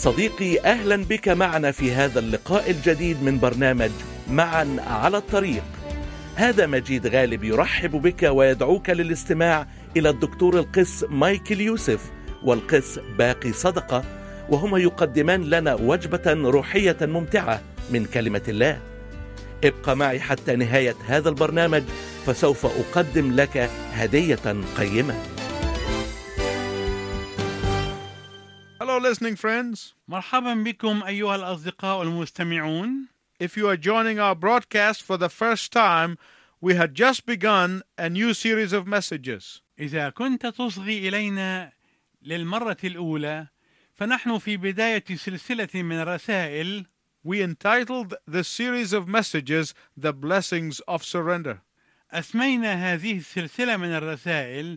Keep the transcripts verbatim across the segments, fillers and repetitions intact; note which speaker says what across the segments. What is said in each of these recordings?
Speaker 1: صديقي، أهلا بك معنا في هذا اللقاء الجديد من برنامج معا على الطريق. هذا مجيد غالب يرحب بك ويدعوك للاستماع إلى الدكتور القس مايكل يوسف والقس باقي صدقة، وهما يقدمان لنا وجبة روحية ممتعة من كلمة الله. ابقى معي حتى نهاية هذا البرنامج، فسوف أقدم لك هدية قيمة.
Speaker 2: Hello listening friends.
Speaker 3: مرحبا بكم أيها الأصدقاء المستمعون.
Speaker 2: If you are joining our broadcast for the first time, we had just begun a new series of messages.
Speaker 3: إذا كنت تصغي إلينا للمرة الأولى، فنحن في بداية سلسلة من الرسائل.
Speaker 2: We entitled the series of messages The Blessings of Surrender.
Speaker 3: أسمينا هذه السلسلة من الرسائل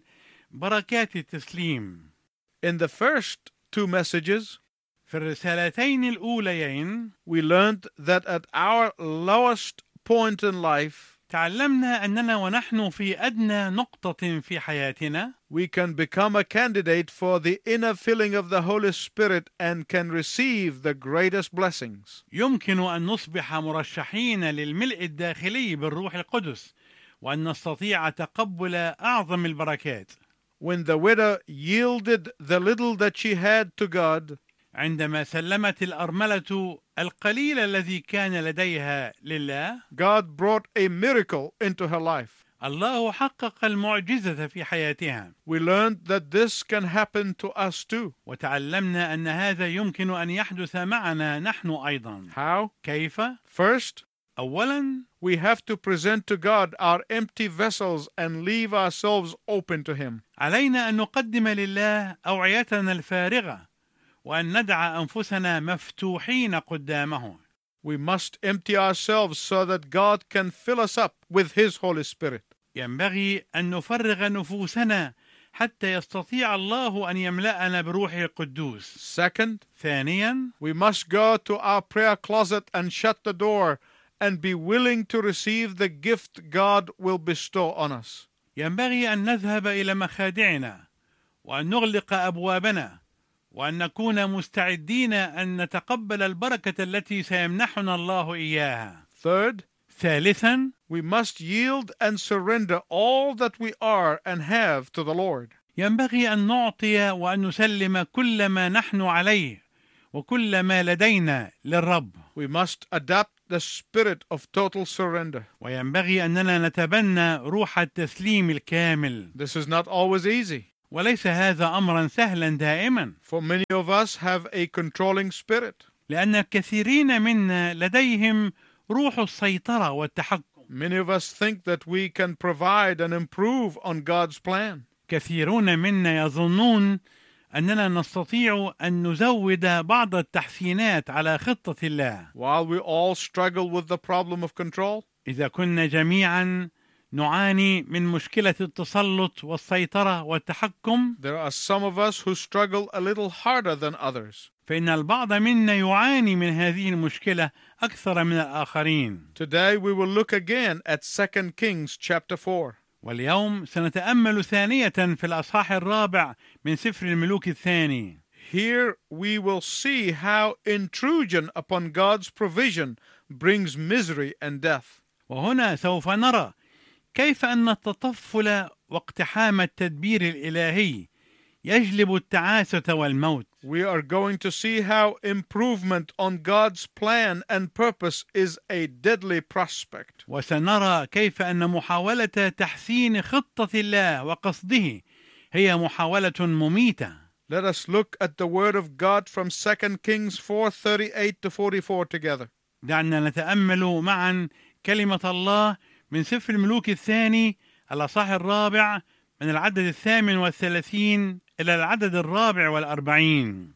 Speaker 3: بركات التسليم.
Speaker 2: In the first two messages,
Speaker 3: في الرسالتين الأوليين
Speaker 2: we learned that at our lowest point in life,
Speaker 3: تعلمنا أننا ونحن في أدنى نقطة في حياتنا
Speaker 2: we can become a candidate for the inner filling of the Holy Spirit and can receive the greatest blessings.
Speaker 3: يمكن أن نصبح مرشحين للملء الداخلي بالروح القدس، وأن نستطيع تقبل أعظم البركات.
Speaker 2: When the widow yielded the little that she had to God,
Speaker 3: عندما سلمت الأرملة القليل الذي كان لديها لله،
Speaker 2: God brought a miracle into her life.
Speaker 3: الله حقق المعجزة في حياتها.
Speaker 2: We learned that this can happen to us too.
Speaker 3: وتعلمنا أن هذا يمكن أن يحدث معنا نحن أيضا.
Speaker 2: How?
Speaker 3: كيف؟
Speaker 2: First,
Speaker 3: أولا
Speaker 2: we have to present to God our empty vessels and leave ourselves open to Him.
Speaker 3: علينا أن نقدم لله أوعيتنا الفارغة، وأن ندع أنفسنا مفتوحين قدامه.
Speaker 2: We must empty ourselves so that God can fill us up with His Holy Spirit.
Speaker 3: ينبغي أن نفرغ نفوسنا حتى يستطيع الله أن يملأنا بروحه القدوس.
Speaker 2: Second,
Speaker 3: ثانيا
Speaker 2: we must go to our prayer closet and shut the door and be willing to receive the gift God will bestow on us.
Speaker 3: ينبغي أن نذهب إلى مخادعنا وأن نغلق أبوابنا وأن نكون مستعدين أن نتقبل البركة التي سيمنحنا الله إياها.
Speaker 2: Third,
Speaker 3: ثالثا
Speaker 2: we must yield and surrender all that we are and have to the Lord.
Speaker 3: ينبغي أن نعطي وأن نسلم كل ما نحن عليه وكل ما لدينا للرب.
Speaker 2: We must adapt the spirit of total surrender.
Speaker 3: وينبغي أننا نتبنى روح التسليم الكامل.
Speaker 2: This is not always easy.
Speaker 3: وليس هذا أمرا سهلا دائما،
Speaker 2: For many of us have a controlling spirit.
Speaker 3: لأن الكثيرين منا لديهم روح السيطرة والتحكم.
Speaker 2: Many of us think that we can provide and improve on God's plan.
Speaker 3: كثيرون منا يظنون أننا نستطيع أن نزود بعض التحسينات على خطة الله.
Speaker 2: While we all struggle with the problem of control,
Speaker 3: إذا كنا جميعا نعاني من مشكلة التسلط والسيطرة والتحكم،
Speaker 2: there are some of us who struggle a little harder than others.
Speaker 3: فإن البعض منا يعاني من هذه المشكلة أكثر من الآخرين.
Speaker 2: Today we will look again at Second Kings chapter four.
Speaker 3: واليوم سنتأمل ثانية في الأصحاح الرابع من سفر الملوك الثاني.
Speaker 2: Here we will see how intrusion upon God's provision brings misery and death.
Speaker 3: وهنا سوف نرى كيف أن التطفل واقتحام التدبير الإلهي يجلب التعاسة والموت.
Speaker 2: We are going to see how improvement on God's plan and purpose is a deadly prospect.
Speaker 3: وسنرى كيف أن محاولة تحسين خطة الله وقصده هي محاولة مميتة.
Speaker 2: Let us look at the word of God from Second Kings four thirty-eight to forty-four together.
Speaker 3: دعنا نتأمل معا كلمة الله من سفر الملوك الثاني الأصحاح الرابع من العدد الثامن والثلاثين إلى العدد الرابع والأربعين.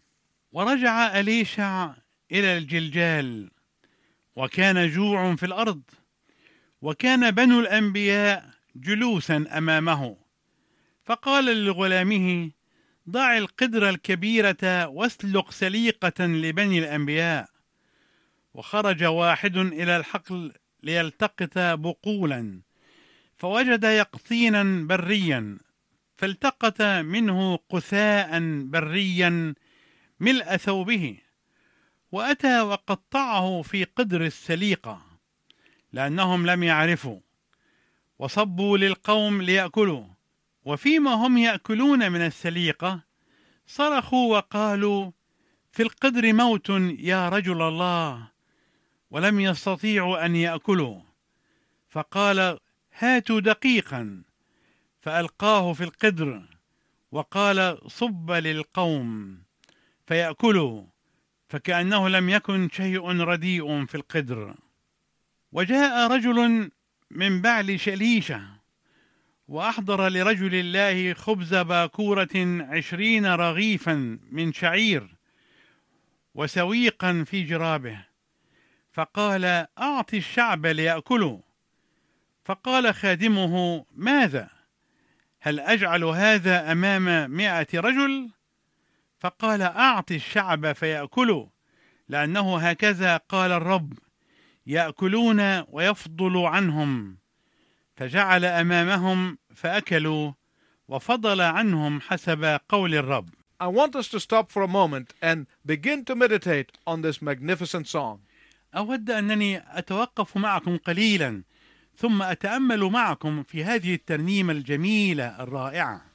Speaker 3: ورجع أليشع إلى الجلجال، وكان جوع في الأرض، وكان بنو الأنبياء جلوسا أمامه، فقال لغلامه: ضع القدر الكبيرة واسلق سليقة لبني الأنبياء. وخرج واحد إلى الحقل ليلتقط بقولا، فوجد يقطينا بريا، فالتقط منه قثاء بريا ملء ثوبه، وأتى وقطعه في قدر السليقة لأنهم لم يعرفوا، وصبوا للقوم ليأكلوا، وفيما هم يأكلون من السليقة صرخوا وقالوا: في القدر موت يا رجل الله، ولم يستطيعوا أن يأكلوا. فقال: هاتوا دقيقا، فألقاه في القدر وقال: صب للقوم فيأكلوا، فكأنه لم يكن شيء رديء في القدر. وجاء رجل من بعل شليشة وأحضر لرجل الله خبز باكورة عشرين رغيفا من شعير وسويقا في جرابه، فقال: أعط الشعب ليأكلوا. فقال خادمه: ماذا؟ هل أجعل هذا أمام مائة رجل؟ فقال: أعط الشعب فيأكلوا، لأنه هكذا قال الرب: يأكلون ويفضل عنهم. فجعل أمامهم فأكلوا، وفضل عنهم حسب قول الرب.
Speaker 2: I want us to stop for a moment and begin to meditate on this magnificent song.
Speaker 3: أود أنني أتوقف معكم قليلا ثم أتأمل معكم في هذه الترنيمة الجميلة الرائعة.